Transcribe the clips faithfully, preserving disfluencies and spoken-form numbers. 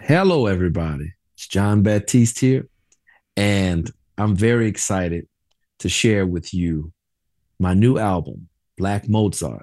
Hello, everybody. It's John Baptiste here, and I'm very excited to share with you my new album, Black Mozart.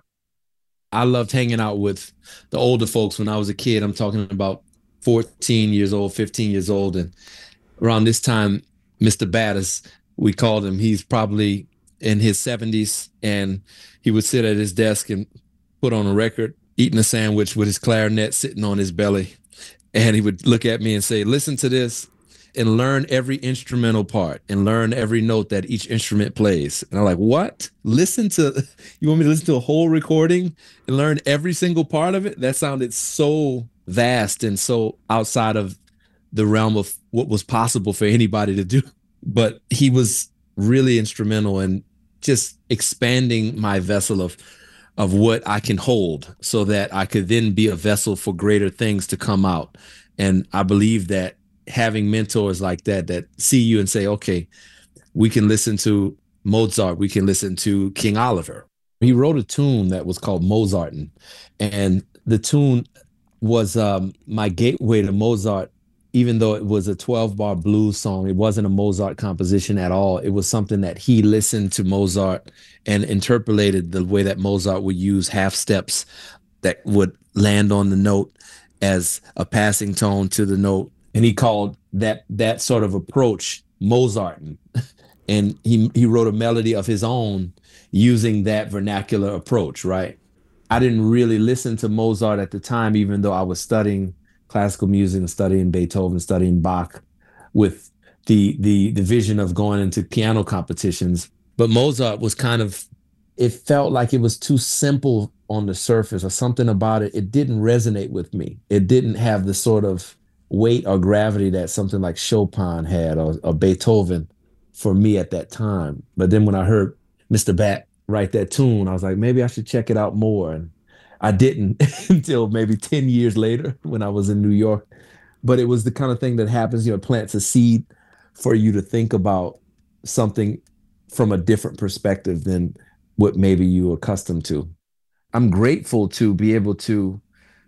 I loved hanging out with the older folks when I was a kid. I'm talking about fourteen years old, fifteen years old. And around this time, mister Battis, we called him, he's probably in his seventies, and he would sit at his desk and put on a record, eating a sandwich with his clarinet sitting on his belly. And he would look at me and say, listen to this and learn every instrumental part and learn every note that each instrument plays. And I'm like, what? Listen to, you want me to listen to a whole recording and learn every single part of it? That sounded so vast and so outside of the realm of what was possible for anybody to do. But he was really instrumental in just expanding my vessel of of what I can hold so that I could then be a vessel for greater things to come out. And I believe that having mentors like that, that see you and say, okay, we can listen to Mozart, we can listen to King Oliver. He wrote a tune that was called Mozartin. And the tune was um, my gateway to Mozart, even though it was a twelve bar blues song. It wasn't a Mozart composition at all. It was something that he listened to Mozart and interpolated the way that Mozart would use half steps that would land on the note as a passing tone to the note. And he called that that sort of approach Mozartin. And he he wrote a melody of his own using that vernacular approach, right? I didn't really listen to Mozart at the time, even though I was studying classical music and studying Beethoven, studying Bach with the the the vision of going into piano competitions. But Mozart was kind of, it felt like it was too simple on the surface or something about it. It didn't resonate with me. It didn't have the sort of weight or gravity that something like Chopin had or, or Beethoven for me at that time. But then when I heard mister Bat write that tune, I was like, maybe I should check it out more. And I didn't until maybe ten years later when I was in New York. But it was the kind of thing that happens, you know, plants a seed for you to think about something from a different perspective than what maybe you're accustomed to. I'm grateful to be able to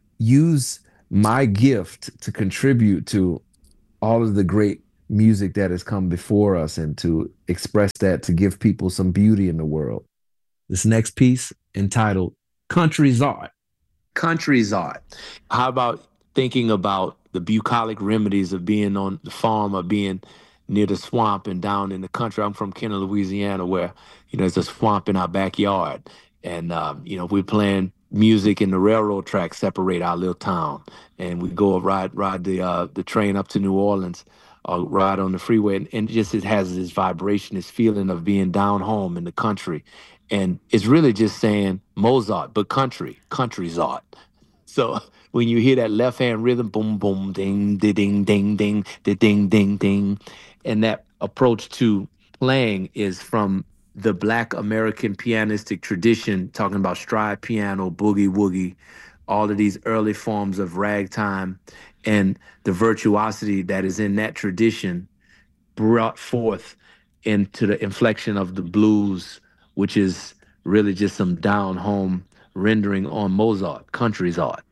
use my gift to contribute to all of the great music that has come before us and to express that, to give people some beauty in the world. This next piece entitled Country's Art. Country's Art. How about thinking about the bucolic remedies of being on the farm or being near the swamp and down in the country? I'm from Kenner, Louisiana, where, you know, there's a swamp in our backyard. And, um, you know, we're playing music and the railroad tracks separate our little town. And we go ride ride the uh, the train up to New Orleans, or ride on the freeway. And, and just it has this vibration, this feeling of being down home in the country. And it's really just saying Mozart, but country, country's art. So when you hear that left hand rhythm, boom, boom, ding, ding, ding, ding, ding, ding, ding, ding, and that approach to playing is from the Black American pianistic tradition, talking about stride piano, boogie woogie, all of these early forms of ragtime, and the virtuosity that is in that tradition brought forth into the inflection of the blues, which is really just some down home rendering on Mozart, country's art.